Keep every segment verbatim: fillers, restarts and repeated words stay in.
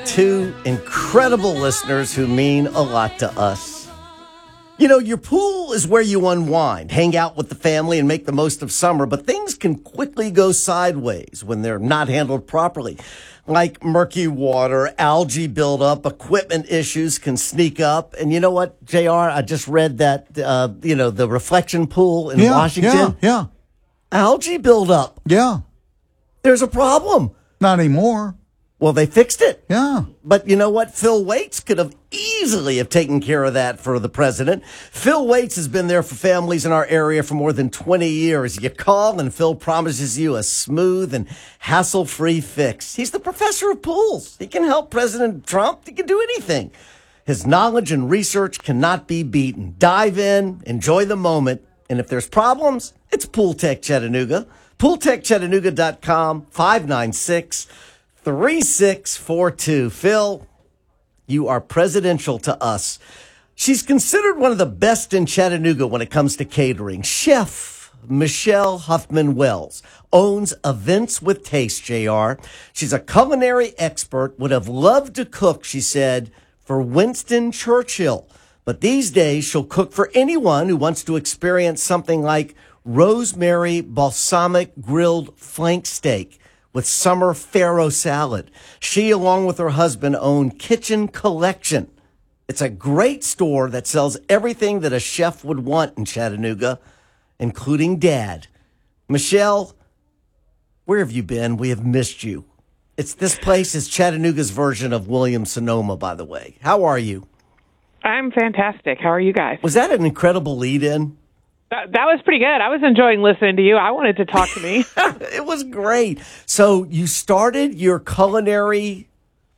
two incredible listeners who mean a lot to us. You know, your pool is where you unwind, hang out with the family, and make the most of summer, but things can quickly go sideways when they're not handled properly. Like murky water, algae buildup, equipment issues can sneak up. And you know what, J R, I just read that, uh, you know, the reflection pool in yeah, Washington. Yeah, yeah. Algae buildup. Yeah. There's a problem. Not anymore. Well, they fixed it. Yeah. But you know what? Phil Waits could have easily have taken care of that for the president. Phil Waits has been there for families in our area for more than twenty years. You call and Phil promises you a smooth and hassle-free fix. He's the professor of pools. He can help President Trump. He can do anything. His knowledge and research cannot be beaten. Dive in, enjoy the moment, and if there's problems, it's Pool Tech Chattanooga. pool tech chattanooga dot com, five nine six, three six four two. Phil, you are presidential to us. She's considered one of the best in Chattanooga when it comes to catering. Chef Michelle Huffman Wells owns Events with Taste, J R. She's a culinary expert, would have loved to cook, she said, for Winston Churchill. But these days, she'll cook for anyone who wants to experience something like rosemary balsamic grilled flank steak with summer farro salad. She, along with her husband, own Kitchen Collection. It's a great store that sells everything that a chef would want in Chattanooga, including Dad. Michelle, where have you been? We have missed you. It's this place is Chattanooga's version of Williams-Sonoma, by the way. How are you? I'm fantastic. How are you guys? Was that an incredible lead-in? That, that was pretty good. I was enjoying listening to you. I wanted to talk to me. It was great. So you started your culinary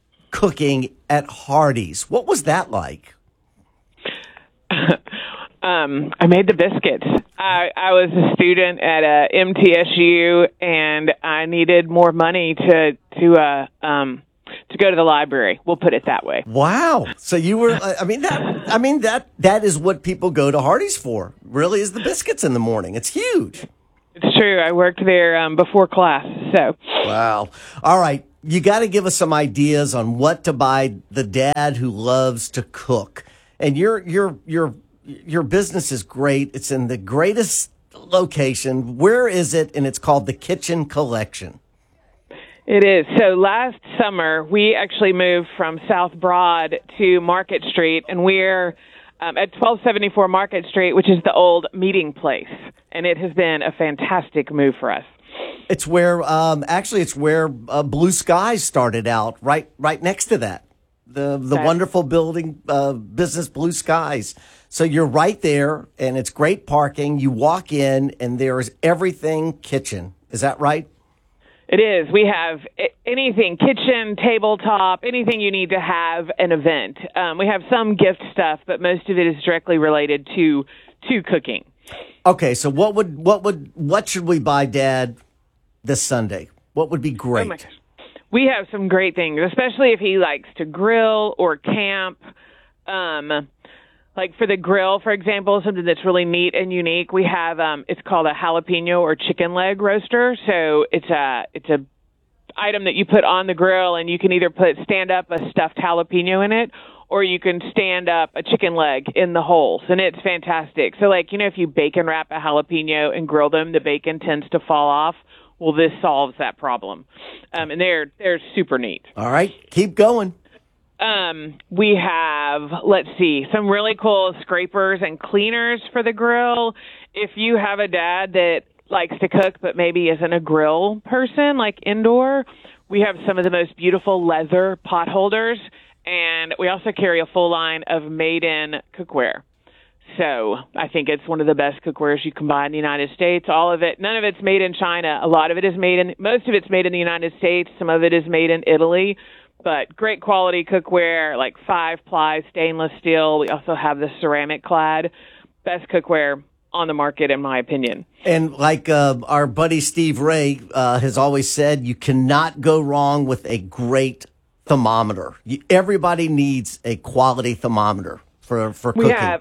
cooking at Hardee's. What was that like? um, I made the biscuits. I, I was a student at uh, M T S U, and I needed more money to to uh, um, to go to the library. We'll put it that way. Wow. So you were, I mean, that, I mean, that, that is what people go to Hardee's for, really, is the biscuits in the morning. It's huge. It's true. I worked there um, before class, so. Wow. All right. You got to give us some ideas on what to buy the dad who loves to cook. And your, your, your, your business is great. It's in the greatest location. Where is it? And it's called the Kitchen Collection. It is. So last summer, we actually moved from South Broad to Market Street, and we're um, at twelve seventy-four Market Street, which is the old meeting place. And it has been a fantastic move for us. It's where, um, actually, it's where uh, Blue Skies started out, right right next to that. The the That's- wonderful building, uh, business Blue Skies. So you're right there, and it's great parking. You walk in, and there's everything kitchen. Is that right? It is. We have anything, kitchen, tabletop, anything you need to have an event. Um, we have some gift stuff, but most of it is directly related to to cooking. Okay, so what would what would what should we buy Dad this Sunday? What would be great? Oh my gosh. We have some great things, especially if he likes to grill or camp. Um, like for the grill, for example, something that's really neat and unique. We have um, it's called a jalapeno or chicken leg roaster. So it's a it's a item that you put on the grill, and you can either put stand up a stuffed jalapeno in it, or you can stand up a chicken leg in the holes, and it's fantastic. So, like, you know, if you bacon wrap a jalapeno and grill them, the bacon tends to fall off. Well, this solves that problem, um, and they're they're super neat. All right, keep going. Um, we have, let's see, some really cool scrapers and cleaners for the grill. If you have a dad that likes to cook but maybe isn't a grill person, like indoor, we have some of the most beautiful leather pot holders, and we also carry a full line of made-in cookware. So I think it's one of the best cookwares you can buy in the United States. All of it, none of it's made in China. A lot of it is made in, most of it's made in the United States. Some of it is made in Italy. But great quality cookware, like five ply stainless steel. We also have the ceramic clad. Best cookware on the market, in my opinion. And like uh, our buddy Steve Ray uh, has always said, you cannot go wrong with a great thermometer. You, everybody needs a quality thermometer for, for cooking. We have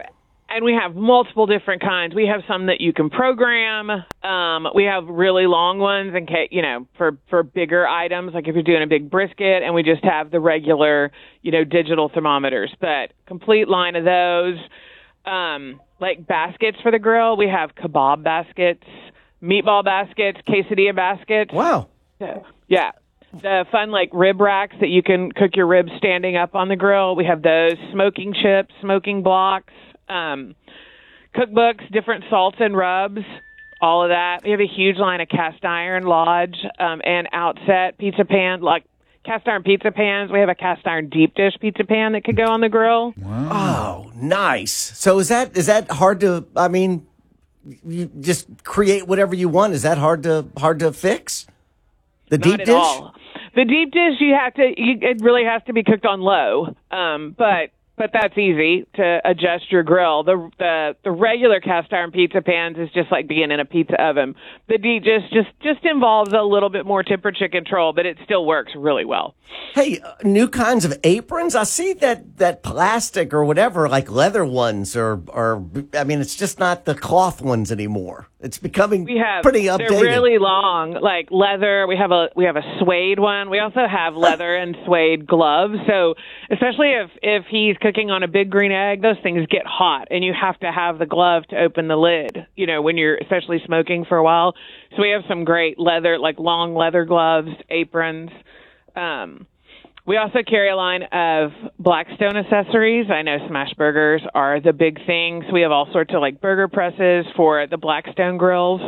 And we have multiple different kinds. We have some that you can program. Um, we have really long ones, in case, you know, for, for bigger items, like if you're doing a big brisket, and we just have the regular, you know, digital thermometers. But complete line of those. Um, like baskets for the grill, we have kebab baskets, meatball baskets, quesadilla baskets. Wow. So, yeah. The fun, like, rib racks that you can cook your ribs standing up on the grill. We have those. Smoking chips, smoking blocks. Um, cookbooks, different salts and rubs, all of that. We have a huge line of cast iron Lodge um, and Outset pizza pan, like cast iron pizza pans. We have a cast iron deep dish pizza pan that could go on the grill. Wow. Oh, nice. So is that is that hard to? I mean, you just create whatever you want. Is that hard to hard to fix? The Not deep at dish. All. The deep dish, you have to. You, it really has to be cooked on low. Um, but. But that's easy to adjust your grill. The the the regular cast iron pizza pans is just like being in a pizza oven. The deep just just just involves a little bit more temperature control, but it still works really well. Hey, uh, new kinds of aprons. I see that that plastic or whatever, like leather ones, or or I mean, it's just not the cloth ones anymore. It's becoming We have pretty updated. They're really long, like leather. We have a we have a suede one. We also have leather and suede gloves. So especially if if he's cooking on a big green egg, those things get hot, and you have to have the glove to open the lid. You know, when you're especially smoking for a while. So we have some great leather, like long leather gloves, aprons. Um, we also carry a line of Blackstone accessories. I know smash burgers are the big thing. So we have all sorts of like burger presses for the Blackstone grills.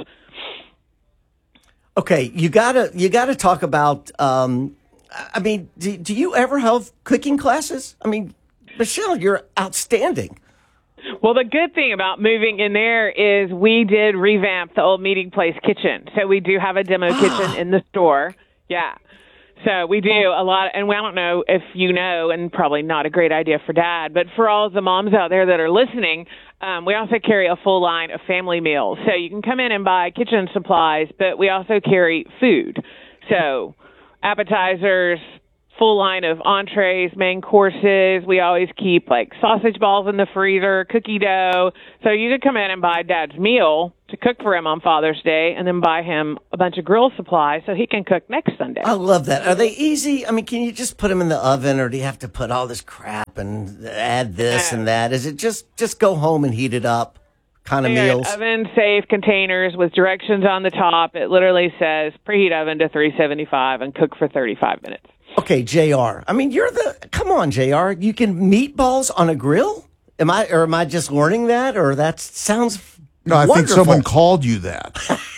Okay, you gotta you gotta talk about. Um, I mean, do, do you ever have cooking classes? I mean, Michelle, you're outstanding. Well, the good thing about moving in there is we did revamp the old meeting place kitchen. So we do have a demo kitchen in the store. Yeah. So we do a lot, and I don't know if you know, and probably not a great idea for Dad, but for all of the moms out there that are listening, um, we also carry a full line of family meals. So you can come in and buy kitchen supplies, but we also carry food. So appetizers, full line of entrees, main courses. We always keep like sausage balls in the freezer, cookie dough. So you could come in and buy Dad's meal to cook for him on Father's Day, and then buy him a bunch of grill supplies so he can cook next Sunday. I love that. Are they easy? I mean, can you just put them in the oven, or do you have to put all this crap and add this and that? Is it just just go home and heat it up kind of They're meals? Oven safe containers with directions on the top. It literally says preheat oven to three seventy-five and cook for thirty-five minutes. Okay, J R. I mean, you're the come on, J R. You can meatballs on a grill? Am I or am I just learning that, or that sounds No, I wonderful. think someone called you that.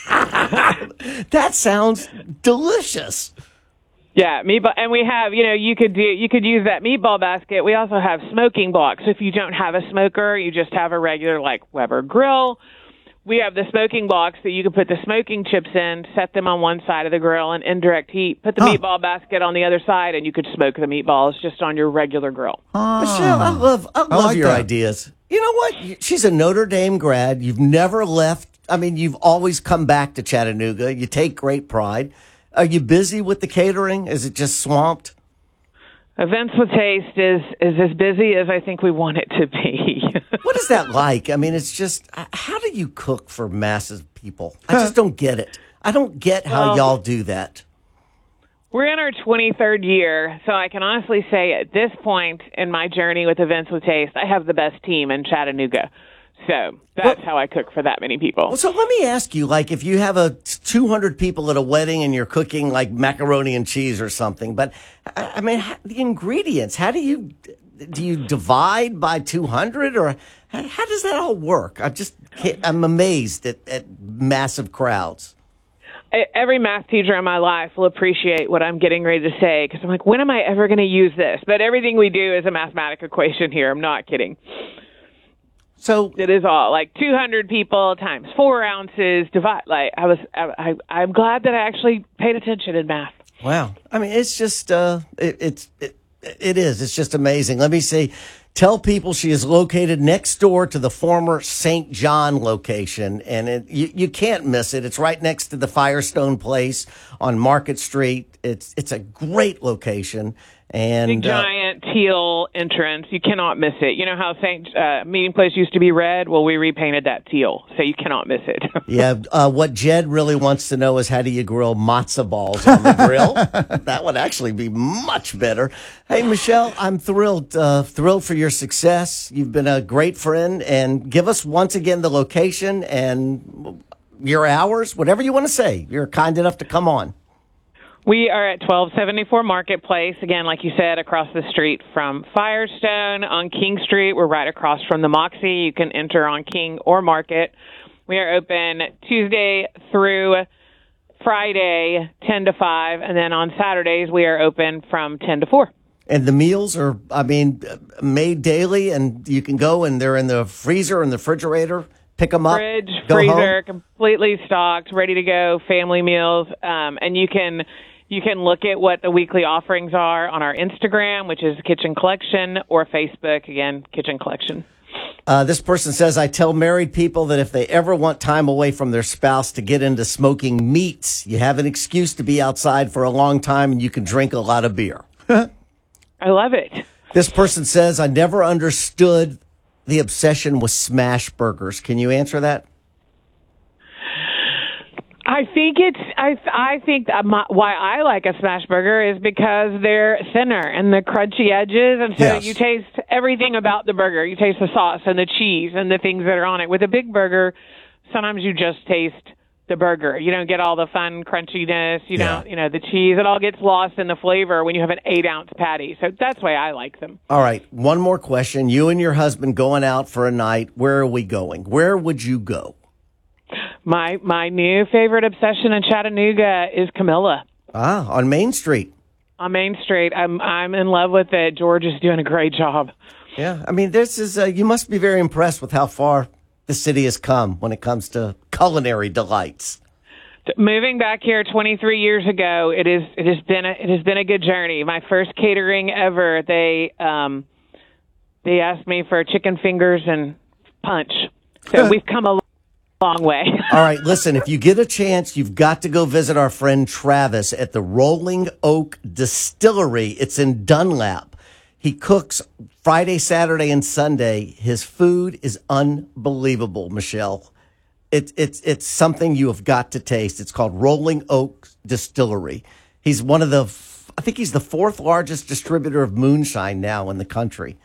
That sounds delicious. Yeah, meatball, and we have, you know, you could do, you could use that meatball basket. We also have smoking blocks. If you don't have a smoker, you just have a regular like Weber grill. We have the smoking blocks that you can put the smoking chips in, set them on one side of the grill in indirect heat, put the Huh. meatball basket on the other side, and you could smoke the meatballs just on your regular grill. Michelle, I love I love like your that. ideas. You know what? You- She's a Notre Dame grad. You've never left. I mean, you've always come back to Chattanooga. You take great pride. Are you busy with the catering? Is it just swamped? Events with Taste is is as busy as I think we want it to be. What is that like? I mean, it's just, uh, how do you cook for massive people? I just don't get it. I don't get how Well- y'all do that. We're in our twenty-third year, so I can honestly say at this point in my journey with Events with Taste, I have the best team in Chattanooga. So that's Well- how I cook for that many people. Well, so let me ask you, like, if you have a two hundred people at a wedding and you're cooking like macaroni and cheese or something, but I I mean, how- the ingredients, how do you, do you divide by two hundred, or how, how does that all work? I just, can't, I'm amazed at, at massive crowds. I- Every math teacher in my life will appreciate what I'm getting ready to say, because I'm like, when am I ever going to use this? But everything we do is a mathematical equation here. I'm not kidding. So It is all like two hundred people times four ounces divide. Like I was, I, I, I'm glad that I actually paid attention in math. wow. I mean, it's just, uh, it, it's, it, it is. It's just amazing. Let me see. Tell people she is located next door to the former Saint John location, and it, you, you can't miss it. It's right next to the Firestone Place on Market Street. It's, it's a great location. And Big giant uh, teal entrance. You cannot miss it. You know how Saint uh, Meeting Place used to be red? Well, we repainted that teal, so you cannot miss it. yeah. Uh, what Jed really wants to know is how do you grill matzo balls on the grill? That would actually be much better. Hey, Michelle, I'm thrilled, uh, thrilled for your success. You've been a great friend, and give us once again the location and your hours, whatever you want to say. You're kind enough to come on. We are at twelve seventy-four Marketplace. Again, like you said, across the street from Firestone on King Street. We're right across from the Moxie. You can enter on King or Market. We are open Tuesday through Friday, ten to five. And then on Saturdays, we are open from ten to four. And the meals are, I mean, made daily, and you can go and they're in the freezer and the refrigerator. Pick them up. Fridge, go freezer, home. completely stocked, ready to go, family meals. Um, and you can you can look at what the weekly offerings are on our Instagram, which is Kitchen Collection, or Facebook, again, Kitchen Collection. Uh, this person says, I tell married people that if they ever want time away from their spouse to get into smoking meats, you have an excuse to be outside for a long time and you can drink a lot of beer. I love it. This person says, I never understood the obsession with smash burgers. Can you answer that? I think it's. I I think that my, why I like a smash burger is because they're thinner and the crunchy edges, and so Yes. you taste everything about the burger. You taste the sauce and the cheese and the things that are on it. With a big burger, sometimes you just taste the burger. You don't get all the fun crunchiness. You Yeah. don't. You know, the cheese. It all gets lost in the flavor when you have an eight ounce patty. So that's why I like them. All right. One more question. You and your husband going out for a night. Where are we going? Where would you go? My my new favorite obsession in Chattanooga is Camilla. Ah, on Main Street. On Main Street. I'm I'm in love with it. George is doing a great job. Yeah. I mean, this is, uh, you must be very impressed with how far the city has come when it comes to culinary delights. Moving back here twenty-three years ago, it is it has been a, it has been a good journey. My first catering ever, they um, they asked me for chicken fingers and punch. So we've come a long way. All right, listen, if you get a chance, you've got to go visit our friend Travis at the Rolling Oak Distillery. It's in Dunlap. He cooks Friday, Saturday, and Sunday. His food is unbelievable, Michelle. It, it's it's something you have got to taste. It's called Rolling Oak Distillery. He's one of the, I think he's the fourth largest distributor of moonshine now in the country.